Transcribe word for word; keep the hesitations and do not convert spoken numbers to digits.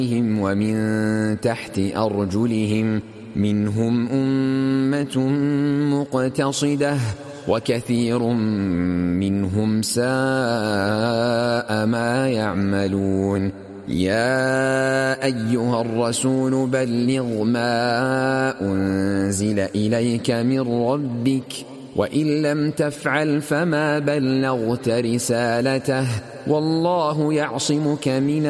ومن تحت أرجلهم منهم أمة مقتصدة وكثير منهم ساء ما يعملون. يا أيها الرسول بلغ ما أنزل إليك من ربك وإن لم تفعل فما بلغت رسالته والله يعصمك من